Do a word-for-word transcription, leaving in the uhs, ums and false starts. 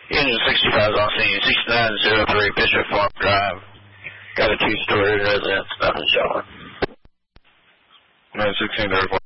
Engine sixty-five is on scene, sixty-nine oh three Bishop Farm Drive. Got a two-story residence, nothing showing. nine sixteen,